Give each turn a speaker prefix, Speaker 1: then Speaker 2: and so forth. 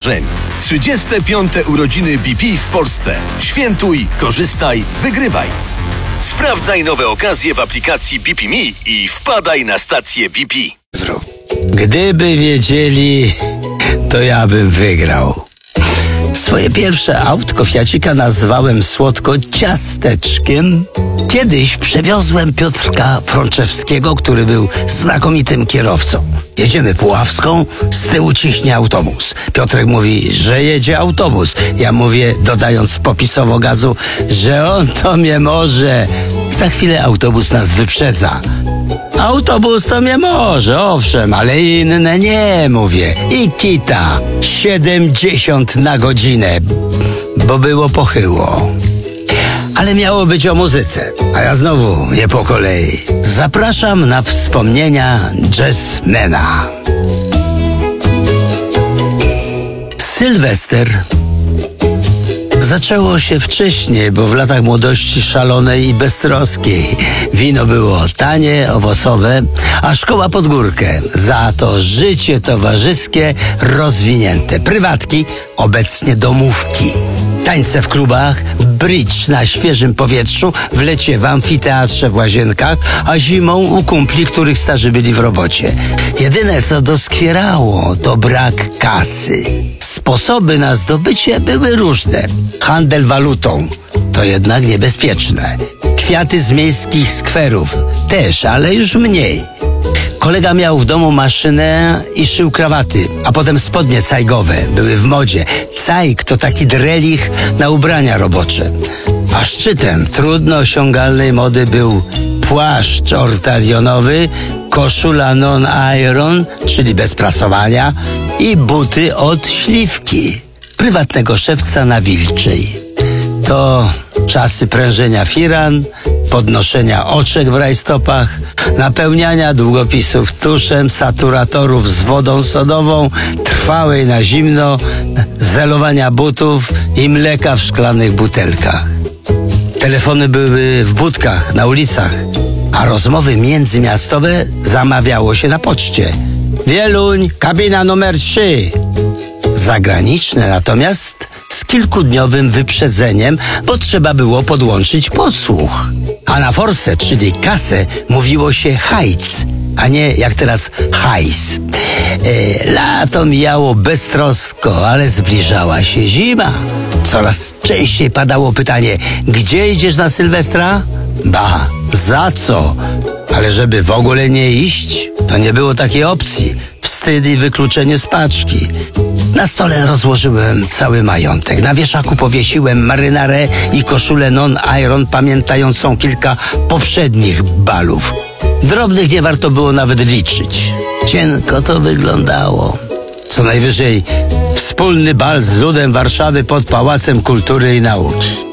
Speaker 1: marzeń. 35. urodziny BP w Polsce. Świętuj, korzystaj, wygrywaj. Sprawdzaj nowe okazje w aplikacji BP Me i wpadaj na stację BP.
Speaker 2: Gdyby wiedzieli, to ja bym wygrał. Swoje pierwsze autko Fiacika nazwałem słodko ciasteczkiem. Kiedyś przewiozłem Piotrka Frączewskiego, który był znakomitym kierowcą. Jedziemy Puławską, z tyłu ciśnie autobus. Piotrek mówi, że jedzie autobus. Ja mówię, dodając popisowo gazu, że on to mnie może. Za chwilę autobus nas wyprzedza. Autobus to mnie może, owszem, ale inne nie, mówię. I kita, 70 na godzinę, bo było pochyło. Ale miało być o muzyce, a ja znowu nie po kolei. Zapraszam na wspomnienia jazzmena. Sylwester. Zaczęło się wcześniej, bo w latach młodości szalonej i beztroskiej. Wino było tanie, owocowe, a szkoła pod górkę. Za to życie towarzyskie rozwinięte. Prywatki, obecnie domówki. Tańce w klubach, bridge na świeżym powietrzu, w lecie w amfiteatrze w Łazienkach, a zimą u kumpli, których starzy byli w robocie. Jedyne, co doskwierało, to brak kasy. Sposoby na zdobycie były różne. Handel walutą to jednak niebezpieczne. Kwiaty z miejskich skwerów też, ale już mniej. Kolega miał w domu maszynę i szył krawaty, a potem spodnie cajgowe były w modzie. Cajg to taki drelich na ubrania robocze. A szczytem trudno osiągalnej mody był płaszcz ortalionowy, koszula non-iron, czyli bez prasowania, i buty od śliwki, prywatnego szewca na Wilczej. To czasy prężenia firan, podnoszenia oczek w rajstopach, napełniania długopisów tuszem, saturatorów z wodą sodową, trwałej na zimno, zelowania butów i mleka w szklanych butelkach. Telefony były w budkach, na ulicach, a rozmowy międzymiastowe zamawiało się na poczcie. Wieluń, kabina numer 3. Zagraniczne natomiast z kilkudniowym wyprzedzeniem, bo trzeba było podłączyć podsłuch. A na forsę, czyli kasę, mówiło się hajc, a nie jak teraz hajs. Lato mijało beztrosko, ale zbliżała się zima. Coraz częściej padało pytanie, gdzie idziesz na Sylwestra? Ba, za co? Ale żeby w ogóle nie iść, to nie było takiej opcji. Wstyd i wykluczenie z paczki. Na stole rozłożyłem cały majątek. Na wieszaku powiesiłem marynarę i koszulę non-iron pamiętającą kilka poprzednich balów. Drobnych nie warto było nawet liczyć. Cienko to wyglądało. Co najwyżej wspólny bal z ludem Warszawy pod Pałacem Kultury i Nauki.